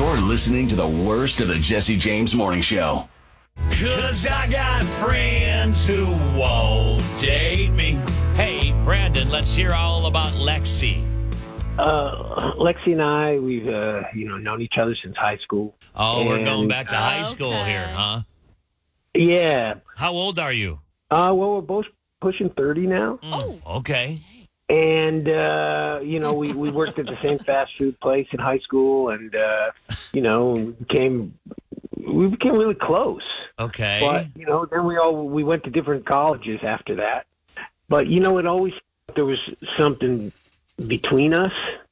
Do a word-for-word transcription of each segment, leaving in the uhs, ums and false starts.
You're listening to the worst of the Jesse James Morning Show. Cause I got friends who won't date me. Hey, Brandon, let's hear all about Lexi. Uh, Lexi and I, we've, uh, you know, known each other since high school. Oh, and, we're going back to high school Okay. here, huh? Yeah. How old are you? Uh, well, we're both pushing thirty now. Oh, okay. And, uh, you know, we, we worked at the same fast food place in high school and, uh, you know, we became, we became really close. Okay. But, you know, then we all, we went to different colleges after that. But, you know, it always, there was something between us,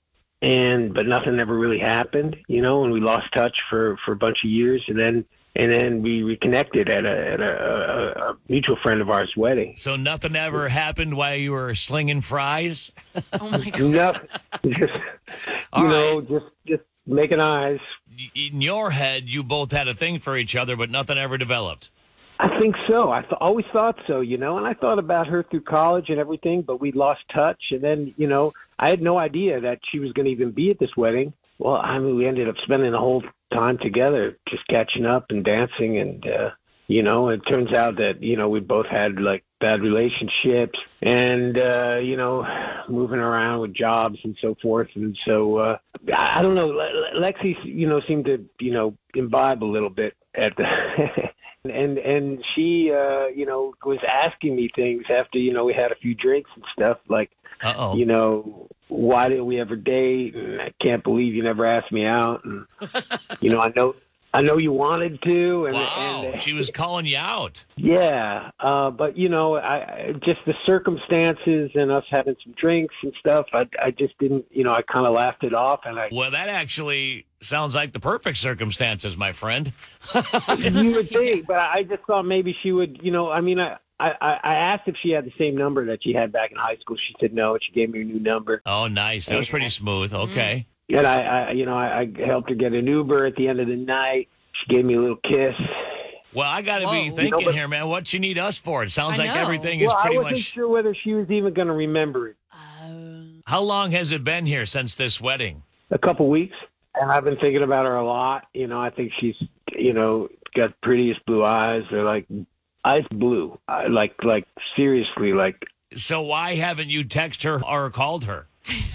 and but nothing ever really happened, you know, and we lost touch for, for a bunch of years, and then and then we reconnected at a at a, a, a mutual friend of ours' wedding. So nothing ever happened while you were slinging fries? Oh, my God. Nothing, just you All know, right. just just making eyes. In your head, you both had a thing for each other, but nothing ever developed. I think so. I th- always thought so, you know, and I thought about her through college and everything, but we lost touch. And then, you know, I had no idea that she was going to even be at this wedding. Well, I mean, we ended up spending the whole time together, just catching up and dancing. And, uh, you know, it turns out that, you know, we both had like bad relationships and, uh, you know, moving around with jobs and so forth. And so, uh, I I don't know, Le- Lexi, you know, seemed to, you know, imbibe a little bit at the, and, and she, uh, you know, was asking me things after, you know, we had a few drinks and stuff like, Uh-oh. you know, why didn't we ever date? And I can't believe you never asked me out. And, you know, I know, I know you wanted to. And, Wow. and uh, She was calling you out. yeah. Uh, but, you know, I, I just the circumstances and us having some drinks and stuff, I, I just didn't, you know, I kind of laughed it off. And I, Well, that actually sounds like the perfect circumstances, my friend. you would think, but I just thought maybe she would, you know, I mean, I, I, I asked if she had the same number that she had back in high school. She said no, and she gave me a new number. Oh, nice. That was pretty smooth. Okay. And I, I you know, I, I helped her get an Uber at the end of the night. She gave me a little kiss. Well, I got to be Whoa. thinking You know, but- here, man. What you need us for? It sounds I like know. everything is Well, I pretty wasn't much. sure whether she was even going to remember it. How long has it been here since this wedding? A couple weeks, and I've been thinking about her a lot. You know, I think she's, you know, got the prettiest blue eyes. They're like ice blue, I, like, like seriously, like. So why haven't you texted her or called her?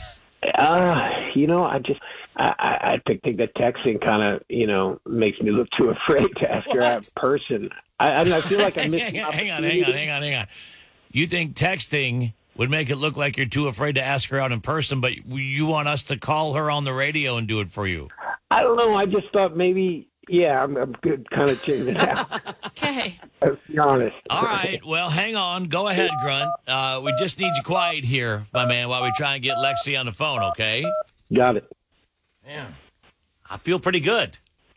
Uh, you know, I just, I, I, I think, think that texting kind of, you know, makes me look too afraid to ask her out in person. I, I, I feel like I missed hang, an on, hang on, hang on, opportunity. hang on, hang on. You think texting would make it look like you're too afraid to ask her out in person, but you want us to call her on the radio and do it for you? I don't know. I just thought maybe, yeah, I'm, I'm good, kind of checking it out. Okay. Let's be honest. All right. Well, hang on. Go ahead, Grunt. Uh, we just need you quiet here, my man, while we try and get Lexi on the phone, okay? Got it. Yeah. I feel pretty good.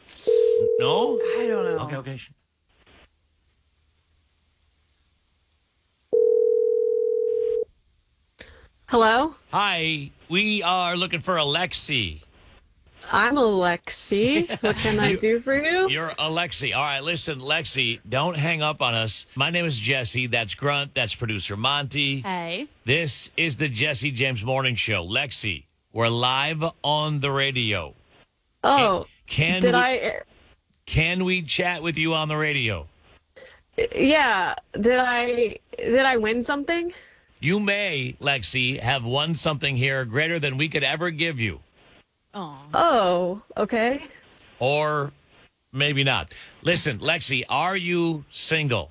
No? I don't know. Okay, okay. Hello, Hi. We are looking for Alexi. I'm Alexi. What can I You- do for you? You're Alexi. All right, listen, Lexi, don't hang up on us. My name is Jesse. That's Grunt. That's producer Monty. Hey. This is the Jesse James Morning Show. Lexi, we're live on the radio. Oh, Can did we, I? Can we chat with you on the radio? Yeah, did I? Did I win something? You may, Lexi, have won something here greater than we could ever give you. Oh. Oh, okay. Or maybe not. Listen, Lexi, are you single?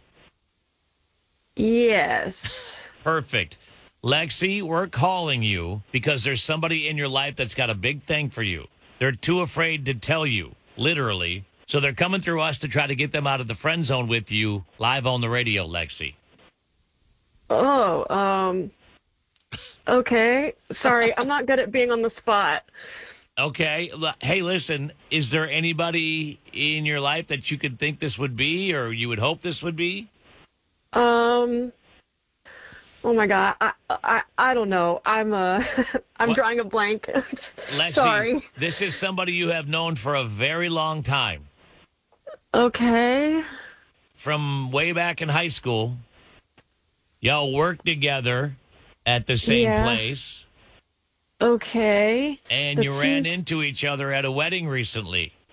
Yes. Perfect. Lexi, we're calling you because there's somebody in your life that's got a big thing for you. They're too afraid to tell you, literally. So they're coming through us to try to get them out of the friend zone with you live on the radio, Lexi. Oh, um. Okay. Sorry, I'm not good at being on the spot. Okay. L- Hey, listen, is there anybody in your life that you could think this would be or you would hope this would be? Um. Oh my God, I I I don't know. I'm uh I'm What? drawing a blank. Lexi, Sorry. this is somebody you have known for a very long time. Okay. From way back in high school. Y'all worked together at the same Yeah. place. Okay. And That you ran seems- into each other at a wedding recently.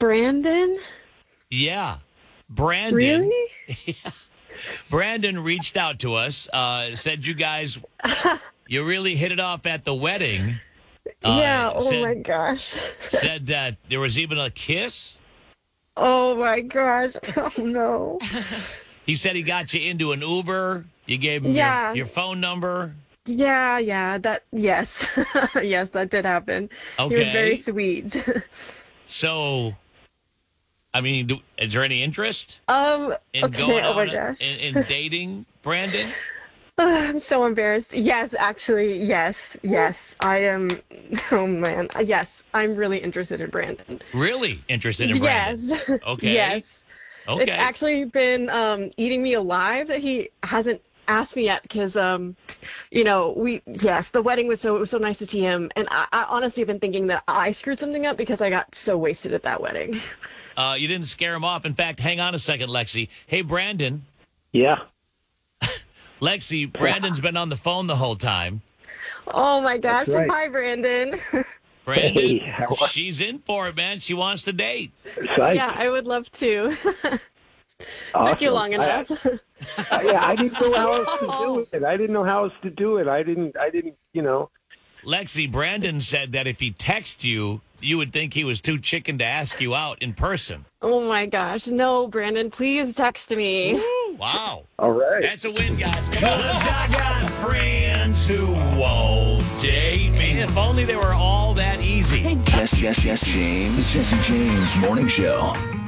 Brandon? Yeah. Brandon. Really? Brandon reached out to us, uh, said you guys, you really hit it off at the wedding. Uh, yeah, oh said, my gosh. Said that there was even a kiss. Oh my gosh. Oh no. He said he got you into an Uber. You gave him Yeah. your, your phone number. Yeah, yeah, that, yes. Yes, that did happen. He was Okay. very sweet. So, I mean, do, is there any interest um, in okay, going oh my out gosh. in, in dating Brandon? I'm so embarrassed. Yes, actually, yes, yes. I am, oh man, yes, I'm really interested in Brandon. Really interested in Brandon? Yes. Okay. Yes. Okay. It's actually been um, eating me alive that he hasn't asked me yet because, um, you know, we, yes, the wedding was so, it was so nice to see him. And I, I honestly have been thinking that I screwed something up because I got so wasted at that wedding. Uh, you didn't scare him off. In fact, hang on a second, Lexi. Hey, Brandon. Yeah. Lexi, Brandon's been on the phone the whole time. Oh my gosh. That's right. Hi, Brandon. Brandon, Hey, how are- she's in for it, man. She wants to date. Psych. Yeah, I would love to. Awesome. Took you long I- enough. I, yeah, I didn't know how else to do it. I didn't know how else to do it. I didn't. I didn't. You know. Lexi, Brandon said that if he texted you, you would think he was too chicken to ask you out in person. Oh my gosh. No, Brandon, please text me. Woo, wow. All right. That's a win, guys. Because I got friends who won't date me. If only they were all that easy. Jesse, Jesse, Jesse James. Jesse James Morning Show.